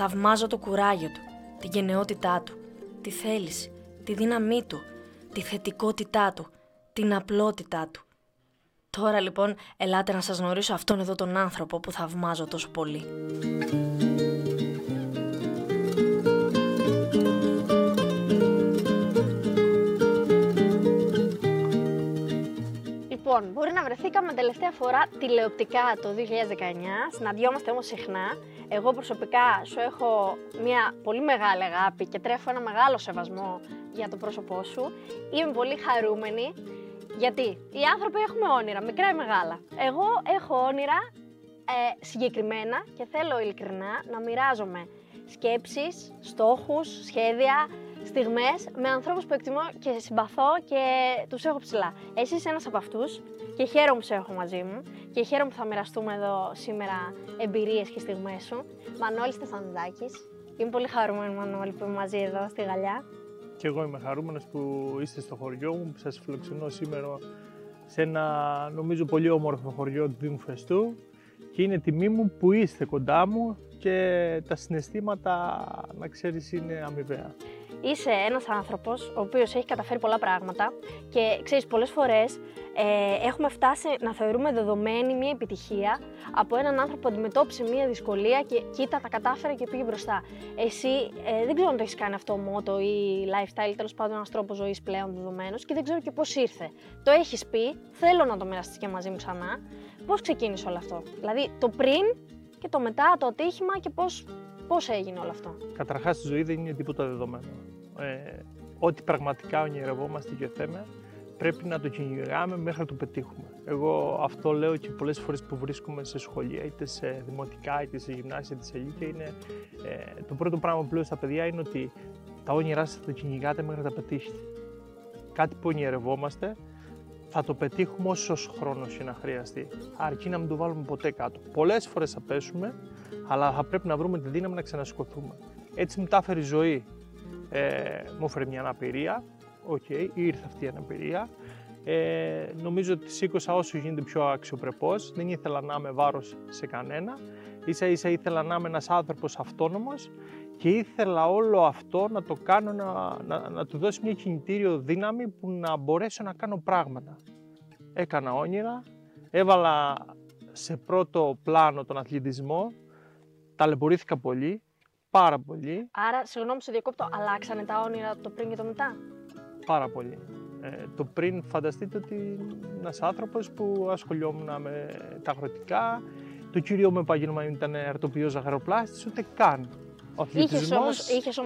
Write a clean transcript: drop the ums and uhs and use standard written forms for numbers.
Θαυμάζω το κουράγιο του, την γενναιότητά του, τη θέληση, τη δύναμή του, τη θετικότητά του, την απλότητά του. Τώρα λοιπόν ελάτε να σας γνωρίσω αυτόν εδώ τον άνθρωπο που θαυμάζω τόσο πολύ. Λοιπόν, μπορεί να βρεθήκαμε τελευταία φορά τηλεοπτικά το 2019, συναντιόμαστε όμως συχνά. Εγώ προσωπικά σου έχω μια πολύ μεγάλη αγάπη και τρέφω ένα μεγάλο σεβασμό για το πρόσωπό σου. Είμαι πολύ χαρούμενη, γιατί οι άνθρωποι έχουμε όνειρα, μικρά ή μεγάλα. Εγώ έχω όνειρα συγκεκριμένα και θέλω ειλικρινά να μοιράζομαι σκέψεις, στόχους, σχέδια, στιγμές με ανθρώπους που εκτιμώ και συμπαθώ και τους έχω ψηλά. Εσύ είσαι ένας από αυτούς και χαίρομαι που σε έχω μαζί μου και χαίρομαι που θα μοιραστούμε εδώ σήμερα εμπειρίες και στιγμές σου. Μανώλης Στεφανουδάκης. Είμαι πολύ χαρούμενη, Μανώλη, που είμαι μαζί εδώ στη Γαλλιά. Και εγώ είμαι χαρούμενος που είστε στο χωριό μου, που σας φιλοξενώ σήμερα σε ένα νομίζω πολύ όμορφο χωριό του Δήμου Φεστού και είναι τιμή μου που είστε κοντά μου και τα συναισθήματα, να ξέρεις, είναι αμοιβαία. Είσαι ένας άνθρωπος ο οποίος έχει καταφέρει πολλά πράγματα και ξέρεις, πολλές φορές έχουμε φτάσει να θεωρούμε δεδομένη μια επιτυχία από έναν άνθρωπο που αντιμετώπισε μια δυσκολία και κοίτα, τα κατάφερε και πήγε μπροστά. Εσύ δεν ξέρω αν το έχεις κάνει αυτό μότο ή lifestyle, τέλος πάντων ένας τρόπος ζωής πλέον δεδομένος και δεν ξέρω και πώς ήρθε. Το έχεις πει, θέλω να το μοιραστείς και μαζί μου ξανά. Πώς ξεκίνησε όλο αυτό, δηλαδή το πριν και το μετά, το ατύχημα και πώς έγινε όλο αυτό? Καταρχάς, στη ζωή δεν είναι τίποτα δεδομένο. Ό,τι πραγματικά ονειρευόμαστε και θέμε, πρέπει να το κυνηγάμε μέχρι να το πετύχουμε. Εγώ αυτό λέω και πολλές φορές που βρίσκομαι σε σχολεία, είτε σε δημοτικά, είτε σε γυμνάσια, είτε σε λύκεια. Είναι, το πρώτο πράγμα που λέω στα παιδιά είναι ότι τα όνειρά σας θα το κυνηγάτε μέχρι να τα πετύχετε. Κάτι που ονειρευόμαστε, θα το πετύχουμε όσο χρόνος και να χρειαστεί. Αρκεί να μην το βάλουμε ποτέ κάτω. Πολλές φορές θα πέσουμε, αλλά θα πρέπει να βρούμε τη δύναμη να ξανασηκωθούμε. Έτσι μου τα έφερε η ζωή. Μου έφερε μια αναπηρία. Ήρθε αυτή η αναπηρία. Νομίζω ότι σήκωσα όσο γίνεται πιο αξιοπρεπώς. Δεν ήθελα να είμαι βάρος σε κανένα. Ίσα-ίσα ήθελα να είμαι ένας άνθρωπος αυτόνομος και ήθελα όλο αυτό να το κάνω, να του δώσει μια κινητήριο δύναμη που να μπορέσω να κάνω πράγματα. Έκανα όνειρα, έβαλα σε πρώτο πλάνο τον αθλητισμό, ταλαιπωρήθηκα πολύ, πάρα πολύ. Άρα, συγγνώμη σε διακόπτω, αλλάξανε τα όνειρα το πριν και το μετά? Πάρα πολύ. Το πριν, φανταστείτε ότι ένας άνθρωπος που ασχολιόμουν με τα αγροτικά, το κύριο μου επάγγελμα ήταν αρτοποιός ζαχαροπλάστης, ούτε καν. Είχες όμως